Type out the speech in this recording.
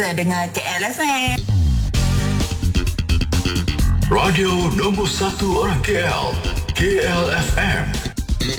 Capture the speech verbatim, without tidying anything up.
je dengar K L F M. Radio nombor satu orang K L, K L F M.